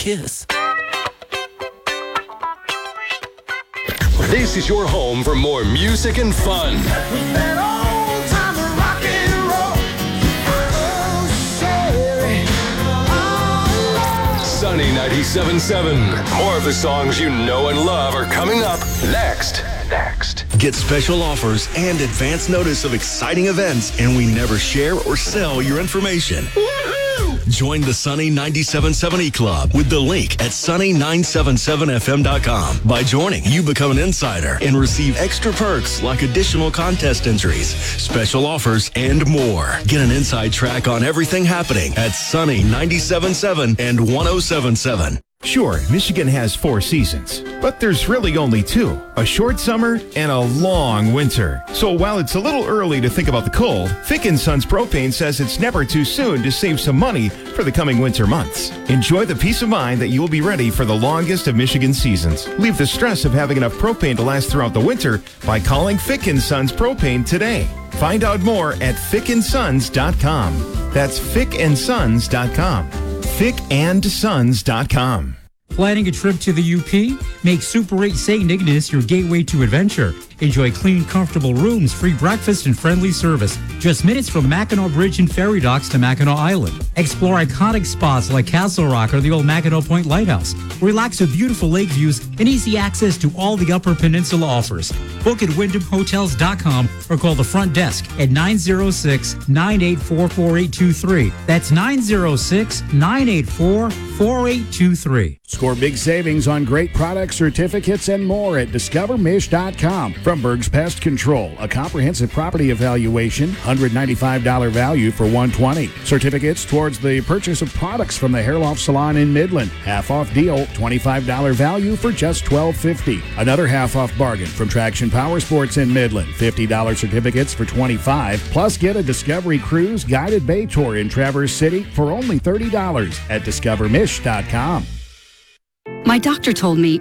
kiss. This is your home for more music and fun. Sunny 97.7. More of the songs you know and love are coming up next. Get special offers and advance notice of exciting events, and we never share or sell your information. Join the Sunny 97.7 Club with the link at sunny977fm.com. By joining, you become an insider and receive extra perks like additional contest entries, special offers, and more. Get an inside track on everything happening at Sunny 97.7 and 107.7. Sure, Michigan has 4 seasons, but there's really only 2, a short summer and a long winter. So while it's a little early to think about the cold, Fick & Sons Propane says it's never too soon to save some money for the coming winter months. Enjoy the peace of mind that you will be ready for the longest of Michigan seasons. Leave the stress of having enough propane to last throughout the winter by calling Fick & Sons Propane today. Find out more at fickandsons.com. That's fickandsons.com. fickandsons.com. Planning a trip to the UP? Make Super 8 St. Ignace your gateway to adventure. Enjoy clean, comfortable rooms, free breakfast, and friendly service. Just minutes from Mackinac Bridge and ferry docks to Mackinac Island. Explore iconic spots like Castle Rock or the old Mackinac Point Lighthouse. Relax with beautiful lake views and easy access to all the Upper Peninsula offers. Book at WyndhamHotels.com or call the front desk at 906-984-4823. That's 906-984-4823. Score big savings on great product certificates and more at DiscoverMish.com. From Berg's Pest Control, a comprehensive property evaluation, $195 value for $120. Certificates towards the purchase of products from the Hair Loft Salon in Midland. Half off deal, $25 value for just $12.50. Another half off bargain from Traction Power Sports in Midland. $50 certificates for $25. Plus get a Discovery Cruise guided bay tour in Traverse City for only $30 at DiscoverMish.com. My doctor told me